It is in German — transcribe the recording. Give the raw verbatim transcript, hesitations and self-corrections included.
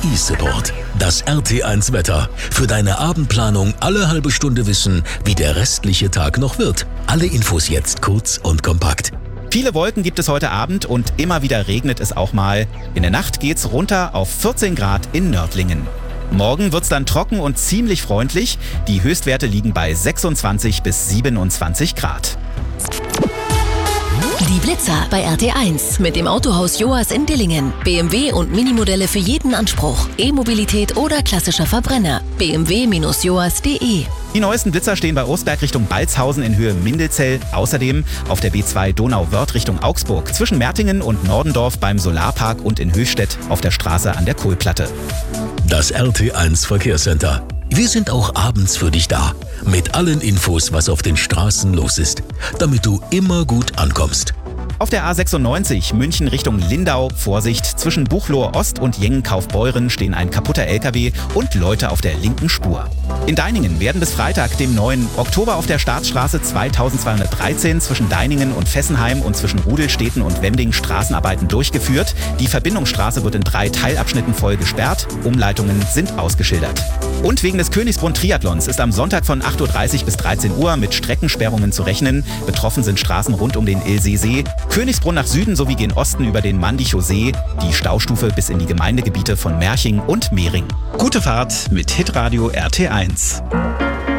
eSupport. Das R T eins Wetter. Für deine Abendplanung alle halbe Stunde wissen, wie der restliche Tag noch wird. Alle Infos jetzt kurz und kompakt. Viele Wolken gibt es heute Abend und immer wieder regnet es auch mal. In der Nacht geht's runter auf vierzehn Grad in Nördlingen. Morgen wird's dann trocken und ziemlich freundlich. Die Höchstwerte liegen bei sechsundzwanzig bis siebenundzwanzig Grad. Die Blitzer bei R T eins mit dem Autohaus Joas in Dillingen. B M W und Minimodelle für jeden Anspruch. E-Mobilität oder klassischer Verbrenner. b m w Bindestrich joas punkt de. Die neuesten Blitzer stehen bei Osberg Richtung Balzhausen in Höhe Mindelzell. Außerdem auf der B zwei Donauwörth Richtung Augsburg. Zwischen Mertingen und Nordendorf beim Solarpark und in Höchstädt auf der Straße an der Kohlplatte. Das R T eins Verkehrscenter. Wir sind auch abends für dich da. Mit allen Infos, was auf den Straßen los ist. Damit du immer gut ankommst. Auf der A sechsundneunzig München Richtung Lindau, Vorsicht, zwischen Buchloe Ost und Jengenkaufbeuren stehen ein kaputter L K W und Leute auf der linken Spur. In Deiningen werden bis Freitag, dem neunten Oktober auf der Staatsstraße zweitausendzweihundertdreizehn zwischen Deiningen und Fessenheim und zwischen Rudelstädten und Wending Straßenarbeiten durchgeführt. Die Verbindungsstraße wird in drei Teilabschnitten voll gesperrt, Umleitungen sind ausgeschildert. Und wegen des Königsbrunn-Triathlons ist am Sonntag von acht Uhr dreißig bis dreizehn Uhr mit Streckensperrungen zu rechnen. Betroffen sind Straßen rund um den Ilseesee, Königsbrunn nach Süden sowie gen Osten über den Mandichow See, die Staustufe bis in die Gemeindegebiete von Merching und Mehring. Gute Fahrt mit Hitradio R T eins.